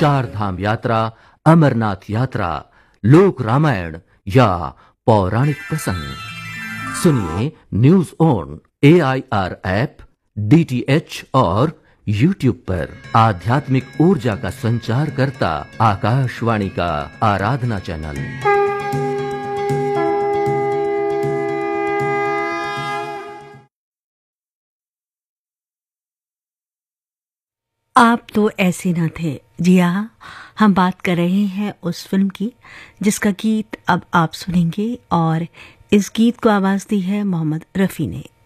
चार धाम यात्रा, अमरनाथ यात्रा, लोक रामायण या पौराणिक प्रसंग सुनिए news on AIR app, DTH और YouTube पर। आध्यात्मिक ऊर्जा का संचार करता आकाशवाणी का आराधना चैनल। आप तो ऐसे न थे। जी हाँ, हम बात कर रहे हैं उस फिल्म की जिसका गीत अब आप सुनेंगे, और इस गीत को आवाज दी है मोहम्मद रफ़ी ने।